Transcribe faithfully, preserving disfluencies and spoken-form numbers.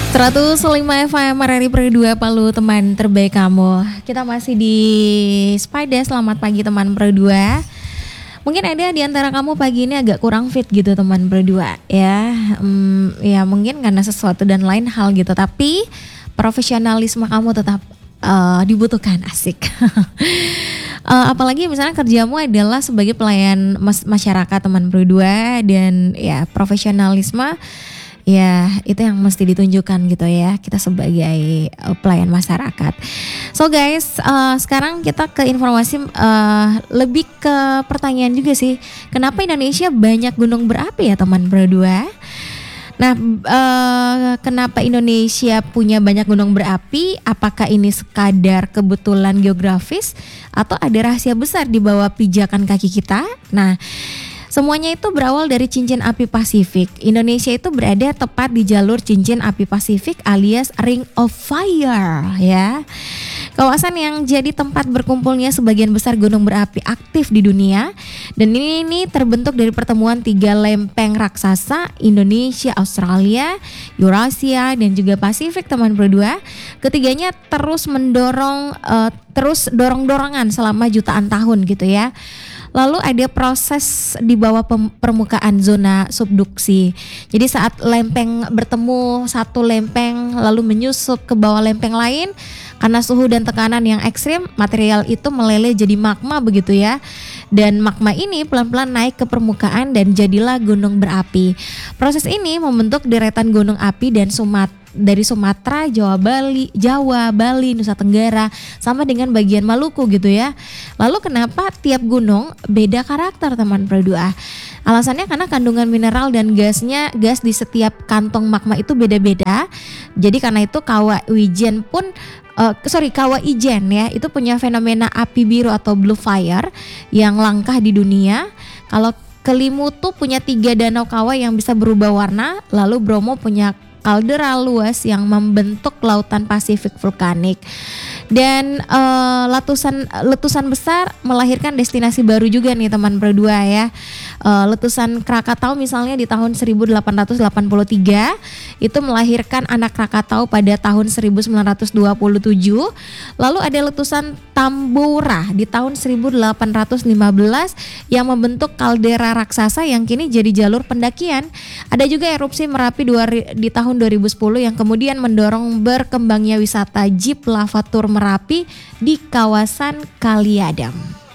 seratus lima F M R R I Per dua Palu, teman terbaik kamu. Kita masih di Spida. Selamat pagi teman Per dua. Mungkin ada di antara kamu pagi ini agak kurang fit gitu teman Per dua ya. Hmm, ya mungkin karena sesuatu dan lain hal gitu. Tapi profesionalisme kamu tetap uh, dibutuhkan, asik. uh, apalagi misalnya kerjamu adalah sebagai pelayan mas- masyarakat teman Per dua. Dan ya profesionalisme ya itu yang mesti ditunjukkan gitu ya, kita sebagai uh, pelayan masyarakat. So guys, uh, sekarang kita ke informasi uh, lebih ke pertanyaan juga sih. Kenapa Indonesia banyak gunung berapi ya teman berdua? Nah, uh, kenapa Indonesia punya banyak gunung berapi? Apakah ini sekadar kebetulan geografis atau ada rahasia besar di bawah pijakan kaki kita? Nah, semuanya itu berawal dari cincin api Pasifik. Indonesia itu berada tepat di jalur cincin api Pasifik alias Ring of Fire ya. Kawasan yang jadi tempat berkumpulnya sebagian besar gunung berapi aktif di dunia. Dan ini, ini terbentuk dari pertemuan tiga lempeng raksasa, Indonesia, Australia, Eurasia dan juga Pasifik teman berdua. Ketiganya terus mendorong uh, terus dorong-dorongan selama jutaan tahun gitu ya. Lalu ada proses di bawah pem- permukaan zona subduksi. Jadi saat lempeng bertemu satu lempeng lalu menyusup ke bawah lempeng lain, karena suhu dan tekanan yang ekstrim, material itu meleleh jadi magma begitu ya. Dan magma ini pelan-pelan naik ke permukaan dan jadilah gunung berapi. Proses ini membentuk deretan gunung api dan Sumat dari Sumatera, Jawa, Bali, Jawa, Bali, Nusa Tenggara, sama dengan bagian Maluku gitu ya. Lalu kenapa tiap gunung beda karakter teman berdua? Alasannya karena kandungan mineral dan gasnya, gas di setiap kantong magma itu beda-beda. Jadi karena itu Kawah Ijen pun Uh, sorry Kawah Ijen ya itu punya fenomena api biru atau blue fire yang langka di dunia. Kalau Kelimutu punya tiga danau kawah yang bisa berubah warna. Lalu Bromo punya kaldera luas yang membentuk lautan Pasifik vulkanik. Dan uh, letusan letusan besar melahirkan destinasi baru juga nih teman berdua ya. Uh, letusan Krakatau misalnya di tahun seribu delapan ratus delapan puluh tiga itu melahirkan anak Krakatau pada tahun seribu sembilan ratus dua puluh tujuh. Lalu ada letusan Tambora di tahun seribu delapan ratus lima belas yang membentuk kaldera raksasa yang kini jadi jalur pendakian. Ada juga erupsi Merapi dua, di tahun dua ribu sepuluh yang kemudian mendorong berkembangnya wisata jeep lava tour Merapi di kawasan Kaliadam.